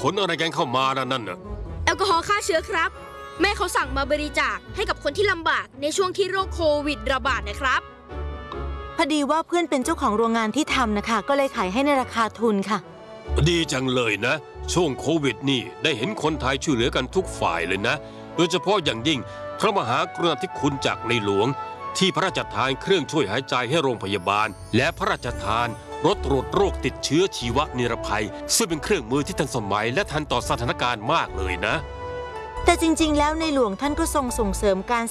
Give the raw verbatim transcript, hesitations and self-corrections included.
ขนอะไรกันเข้ามานะนั่นน่ะแอลกอฮอล์ฆ่าเชื้อครับแม่เขาสั่งมาบริจาคให้กับคนที่ลำบากในช่วงที่โรคโควิดระบาดนะครับพอดีว่าเพื่อนเป็นเจ้าของโรงงานที่ทำนะคะก็เลยขายให้ในราคาทุนค่ะดีจังเลยนะช่วงโควิดนี่ได้เห็นคนไทยช่วยเหลือกันทุกฝ่ายเลยนะโดยเฉพาะอย่างยิ่งพระมหากรุณาธิคุณจากในหลวงที่พระราชทานเครื่องช่วยหายใจให้โรงพยาบาลและพระราชทานรถตรวจโรคติดเชื้อชีวนิรภัยซึ่งเป็นเครื่องมือที่ทันสมัยและทันต่อสถานการณ์มากเลยนะแต่จริงๆแล้วในหลวงท่านก็ทรงส่งเสริมการ